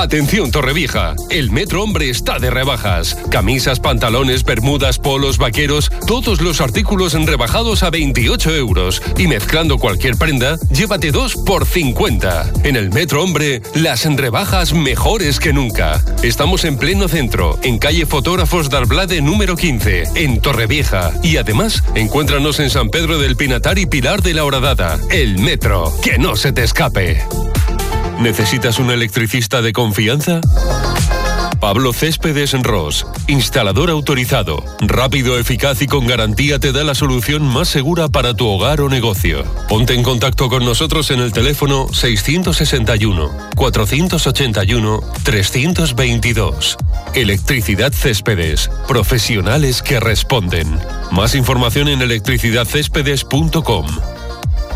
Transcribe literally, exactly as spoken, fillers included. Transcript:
Atención Torrevieja, el Metro Hombre está de rebajas. Camisas, pantalones, bermudas, polos, vaqueros, todos los artículos rebajados a veintiocho euros. Y mezclando cualquier prenda, llévate dos por cincuenta. En el Metro Hombre, las rebajas mejores que nunca. Estamos en pleno centro, en calle Fotógrafos d'Arblade número quince, en Torrevieja. Y además, encuéntranos en San Pedro del Pinatar y Pilar de la Horadada. El Metro, que no se te escape. ¿Necesitas un electricista de confianza? Pablo Céspedes Ros, instalador autorizado, rápido, eficaz y con garantía, te da la solución más segura para tu hogar o negocio. Ponte en contacto con nosotros en el teléfono seiscientos sesenta y uno, cuatrocientos ochenta y uno, trescientos veintidós. Electricidad Céspedes, profesionales que responden. Más información en electricidad céspedes punto com.